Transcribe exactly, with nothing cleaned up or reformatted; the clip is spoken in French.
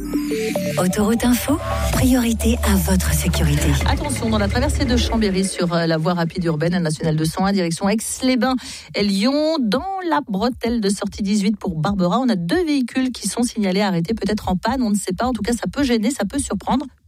Autoroute Info, priorité à votre sécurité. Attention, dans la traversée de Chambéry sur la voie rapide urbaine nationale deux cent un, direction Aix-les-Bains et Lyon, dans la bretelle de sortie dix-huit pour Barbera, on a deux véhicules qui sont signalés arrêtés, peut-être en panne, on ne sait pas. En tout cas, ça peut gêner, ça peut surprendre.